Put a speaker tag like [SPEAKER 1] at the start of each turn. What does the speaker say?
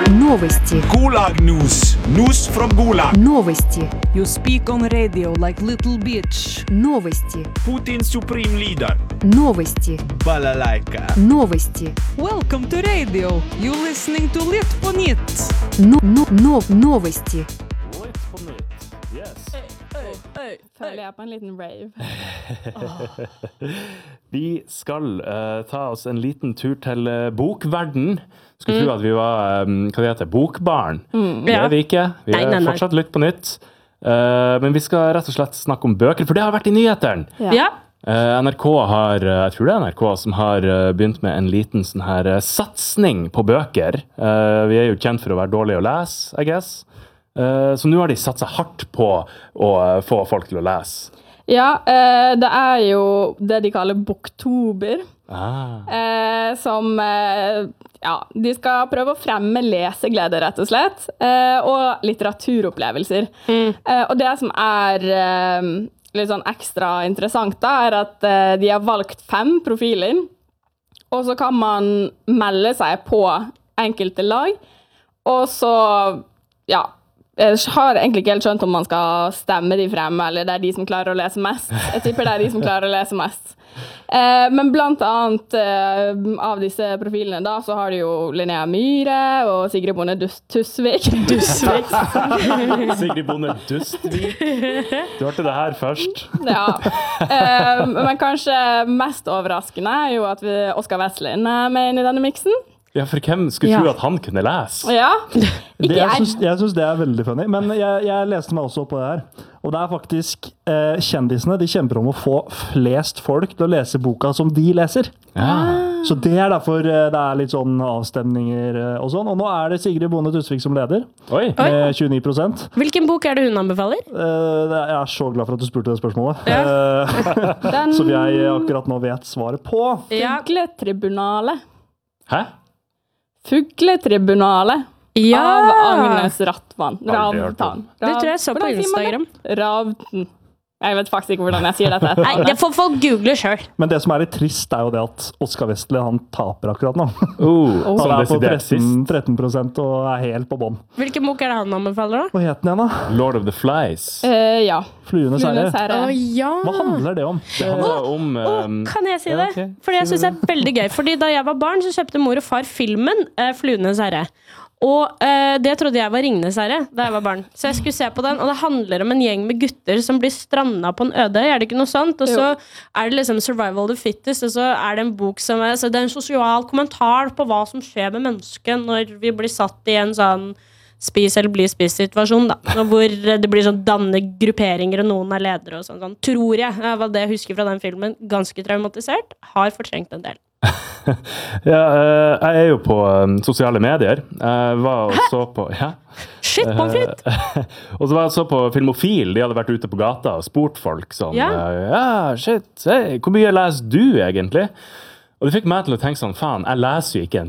[SPEAKER 1] Новости.
[SPEAKER 2] Gulag News. News from Gulag.
[SPEAKER 1] Новости.
[SPEAKER 3] You speak on radio like little bitch.
[SPEAKER 1] Новости.
[SPEAKER 2] Putin's supreme leader.
[SPEAKER 1] Новости.
[SPEAKER 2] Balalaika.
[SPEAKER 1] Новости.
[SPEAKER 3] Welcome to radio. You listening to Lit på nytt.
[SPEAKER 1] Новости.
[SPEAKER 4] Litt på nytt, yes.
[SPEAKER 5] Føler jeg på en liten rave.
[SPEAKER 4] Vi skal ta oss en liten tur til bokverden. Skulle tro at vi var, hva det heter, bokbarn. Det er vi ikke. Vi er fortsatt litt på nytt. Men vi skal rett og slett snakke om bøker, for det har vært i nyhetene.
[SPEAKER 5] Ja.
[SPEAKER 4] NRK har, jeg tror det er NRK som har begynt med en liten sånn her satsning på bøker. Vi er jo kjent for å være dårlige å lese, I guess. Så nå har de satset hardt på å få folk til å lese.
[SPEAKER 5] Ja, det er jo det de kaller Boktober. Som, ja, de skal prøve å fremme leseglede, rett og slett, og litteraturopplevelser. Og det som er litt sånn ekstra interessant da, er at de har valgt 5 profiler, og så kan man melde seg på enkelte lag, og så, ja, jeg har egentlig ikke helt skjønt om man skal stemme de frem, eller det er de som klarer å lese mest. Jeg tipper det er de som klarer å lese mest. Men blant annet av disse profilene da, så har de jo Linnea Myhre og Sigrid Bonde Tusvik.
[SPEAKER 4] Sigrid Bonde Tusvik. Du hørte det her først.
[SPEAKER 5] Ja. Men kanskje mest overraskende er jo at Oskar Vestlin er med inn i denne miksen.
[SPEAKER 4] Ja, for hvem skulle tro at han kunne lese?
[SPEAKER 5] Ja,
[SPEAKER 6] jeg synes det er veldig funny, men jeg leste meg også på det her. Og det er faktisk kjendisene, de kjemper om å få flest folk til å lese boka som de leser. Så det er derfor det er litt sånn avstemninger og sånn. Og nå er det Sigrid Bonde Tusvik som leder, med 29%.
[SPEAKER 7] Hvilken bok er det hun anbefaler?
[SPEAKER 6] Jeg er så glad for at du spurte det spørsmålet. Som jeg akkurat nå vet svaret på.
[SPEAKER 5] Fugletribunalet.
[SPEAKER 4] Hæ?
[SPEAKER 5] Fugletribunalet av Agnes Ravtan.
[SPEAKER 7] Det tror jeg så på Instagram.
[SPEAKER 5] Ravten. Jeg vet faktisk ikke hvordan jeg sier dette.
[SPEAKER 7] Nei, det får folk google selv.
[SPEAKER 6] Men det som er litt trist er jo det at Oskar Vestlin, han taper akkurat nå.
[SPEAKER 4] Han
[SPEAKER 6] er på 13% og er helt på bånd.
[SPEAKER 7] Hvilken bok er det han anbefaler da?
[SPEAKER 6] Hva heter den igjen da?
[SPEAKER 4] Lord of the Flies.
[SPEAKER 5] Ja.
[SPEAKER 6] Fluenes herre.
[SPEAKER 7] Ja.
[SPEAKER 6] Hva handler det om?
[SPEAKER 4] Det handler om...
[SPEAKER 7] Kan jeg si det? Fordi jeg synes det er veldig gøy. Fordi da jeg var barn, så kjøpte mor og far filmen Fluenes herre. Og det trodde jeg var Ringenes herre da jeg var barn. Så jeg skulle se på den, og det handler om en gjeng med gutter som blir strandet på en øde. Er det ikke noe sånt? Og så er det liksom survival of the fittest, og så er det en bok som er, så det er en sosial kommentar på hva som skjer med mennesket når vi blir satt i en sånn spis eller bli spist situasjon da. Hvor det blir sånn danne grupperinger og noen er ledere og sånn. Tror jeg var det jeg husker fra den filmen. Ganske traumatisert. Har fortrengt en del.
[SPEAKER 4] Ja, jeg er jo på sosiale medier. Jeg var og så på... Ja.
[SPEAKER 7] Shit, pommes frites!
[SPEAKER 4] Og så var jeg så på Filmofil. De hadde vært ute på gata og spurt folk sånn, shit, hey, hvor mye leser du egentlig? Og det fikk meg til å tenke sånn, faen, jeg leser jo ikke en